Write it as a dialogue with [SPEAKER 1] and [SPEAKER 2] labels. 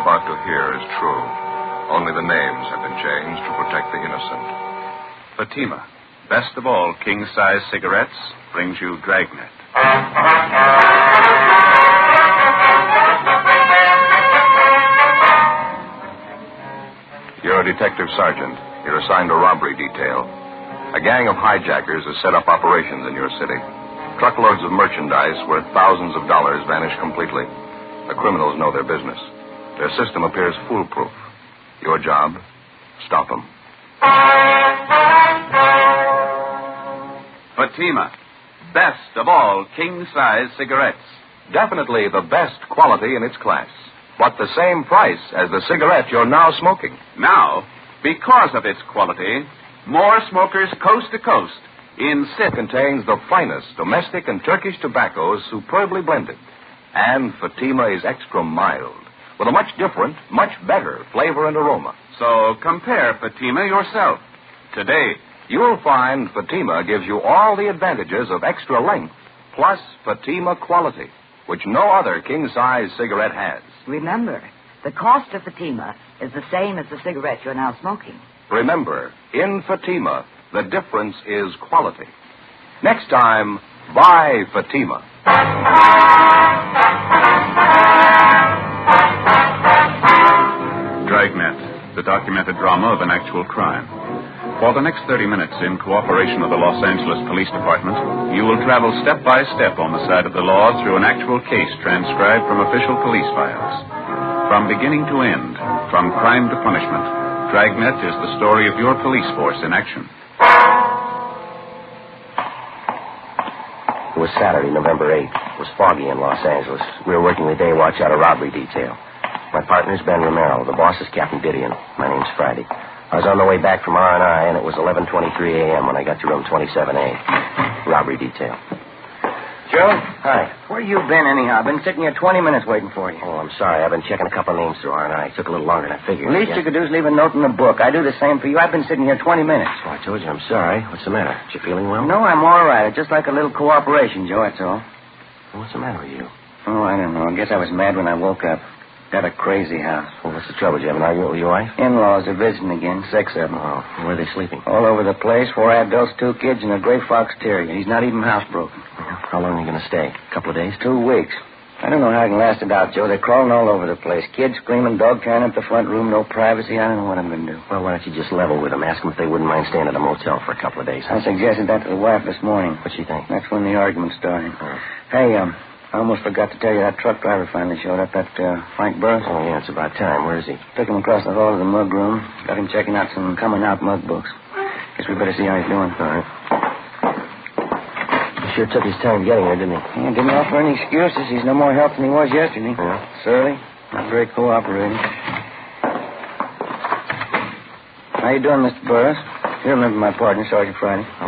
[SPEAKER 1] you're about to hear is true. Only the names have been changed to protect the innocent.
[SPEAKER 2] Fatima, best of all king-size cigarettes, brings you Dragnet.
[SPEAKER 1] You're a detective sergeant. You're assigned a robbery detail. A gang of hijackers has set up operations in your city. Truckloads of merchandise worth thousands of dollars vanish completely. The criminals know their business. Their system appears foolproof. Your job, stop them.
[SPEAKER 2] Fatima, best of all king-size cigarettes.
[SPEAKER 1] Definitely the best quality in its class, but the same price as the cigarette you're now smoking.
[SPEAKER 2] Now, because of its quality, more smokers coast to coast insist.
[SPEAKER 1] Contains the finest domestic and Turkish tobaccos superbly blended. And Fatima is extra mild, with a much different, much better flavor and aroma.
[SPEAKER 2] So compare Fatima yourself today.
[SPEAKER 1] You'll find Fatima gives you all the advantages of extra length, plus Fatima quality, which no other king-size cigarette has.
[SPEAKER 3] Remember, the cost of Fatima is the same as the cigarette you're now smoking.
[SPEAKER 1] Remember, in Fatima, the difference is quality. Next time, buy Fatima.
[SPEAKER 2] Dragnet, the documented drama of an actual crime. For the next 30 minutes, in cooperation with the Los Angeles Police Department, you will travel step by step on the side of the law through an actual case transcribed from official police files. From beginning to end, from crime to punishment, Dragnet is the story of your police force in action.
[SPEAKER 4] It was Saturday, November 8th. It was foggy in Los Angeles. We were working the day watch out of robbery detail. My partner's Ben Romero. The boss is Captain Didion. My name's Friday. I was on the way back from R&I, and it was 11:23 a.m. when I got to room 27A. Robbery detail.
[SPEAKER 5] Joe?
[SPEAKER 4] Hi.
[SPEAKER 5] Where you been, anyhow? I've been sitting here 20 minutes waiting for you.
[SPEAKER 4] Oh, I'm sorry. I've been checking a couple of names through R&I. It took a little longer than I figured.
[SPEAKER 5] The least you could do is leave a note in the book. I do the same for you. I've been sitting here 20 minutes.
[SPEAKER 4] Oh, I told you I'm sorry. What's the matter? You feeling well?
[SPEAKER 5] No, I'm all right. I'd just like a little cooperation, Joe, that's all.
[SPEAKER 4] What's the matter with you?
[SPEAKER 5] Oh, I don't know. I guess I was mad when I woke up. Got a crazy house.
[SPEAKER 4] Well, what's the trouble? Did you have an argument with your wife?
[SPEAKER 5] In-laws are visiting again. 6 of them.
[SPEAKER 4] Oh, where are they sleeping?
[SPEAKER 5] All over the place. 4 adults, 2 kids, and a gray fox terrier. He's not even housebroken.
[SPEAKER 4] How long are you going to stay? A couple of days?
[SPEAKER 5] 2 weeks. I don't know how I can last it out, Joe. They're crawling all over the place. Kids screaming, dog trying up the front room, no privacy. I don't know what I'm going to do.
[SPEAKER 4] Well, why don't you just level with them? Ask them if they wouldn't mind staying at a motel for a couple of days.
[SPEAKER 5] I suggested that to the wife this morning.
[SPEAKER 4] What'd she think?
[SPEAKER 5] That's when the argument started. Hey, I almost forgot to tell you that truck driver finally showed up, that Frank Burris.
[SPEAKER 4] Oh, yeah, it's about time. Where is he?
[SPEAKER 5] Took him across the hall to the mug room. Got him checking out some coming-out mug books. Guess we better see how he's doing.
[SPEAKER 4] All right. He sure took his time getting here, didn't he?
[SPEAKER 5] Yeah, didn't offer any excuses. He's no more help than he was yesterday.
[SPEAKER 4] Yeah?
[SPEAKER 5] Surly. Not very cooperating. How you doing, Mr. Burris? You remember my partner, Sergeant Friday.